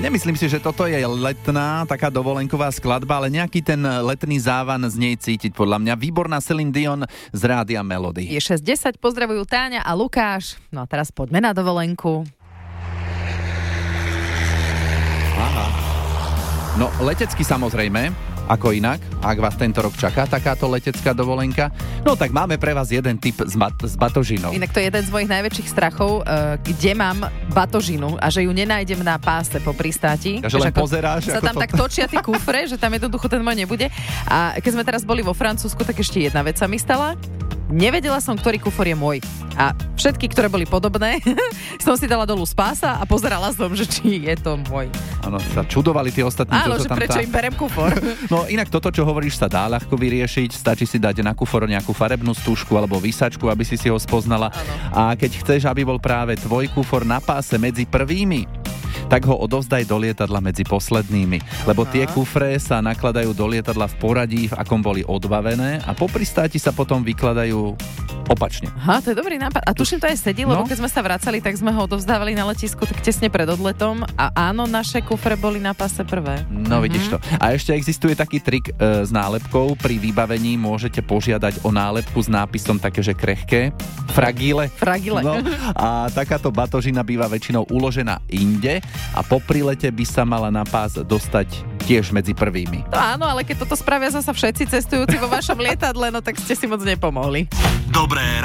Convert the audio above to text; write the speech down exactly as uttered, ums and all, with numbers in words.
Nemyslím si, že toto je letná, taká dovolenková skladba, ale nejaký ten letný závan z nej cítiť podľa mňa. Výborná Celine Dion z Rádia Melody. Je šesť desať, pozdravujú Táňa a Lukáš. No a teraz poďme na dovolenku. Aha. No letecky samozrejme. Ako inak, ak vás tento rok čaká takáto letecká dovolenka, no tak máme pre vás jeden tip s, mat- s batožinou. Inak to je jeden z mojich najväčších strachov, uh, kde mám batožinu a že ju nenájdem na páse po pristáti. A že len pozeráš. Sa tam to... tak točia tie kufre, že tam jednoducho ten môj nebude. A keď sme teraz boli vo Francúzsku, tak ešte jedna vec sa mi stala. Nevedela som, ktorý kufor je môj. A všetky, ktoré boli podobné, som si dala dolu z pása a pozerala som, že či je to môj. Áno, sa čudovali tí ostatní. Áno, že tam prečo tá... im berem kufor. No inak toto, čo hovoríš, sa dá ľahko vyriešiť. Stačí si dať na kufor nejakú farebnú stúžku alebo vysačku, aby si si ho spoznala. Áno. A keď chceš, aby bol práve tvoj kufor na páse medzi prvými, tak ho odovzdaj do lietadla medzi poslednými. Lebo tie kufre sa nakladajú do lietadla v poradí, v akom boli odbavené a po pristáti sa potom vykladajú opačne. Aha, to je dobrý nápad. A tuším to aj sedí, lebo No. keď sme sa vracali, tak sme ho odovzdávali na letisku tak tesne pred odletom a áno, naše kufre boli na páse prvé. No Mhm. vidíš to. A ešte existuje taký trik e, s nálepkou. Pri vybavení môžete požiadať o nálepku s nápisom také, že krehké. Fragile. Fragile. No, a takáto batožina býva väčšinou uložená inde a po prilete by sa mala na pás dostať tiež medzi prvými. To áno, ale keď toto spravia zasa všetci cestujúci vo vašom lietadle, no tak ste si moc nepomohli. Dobré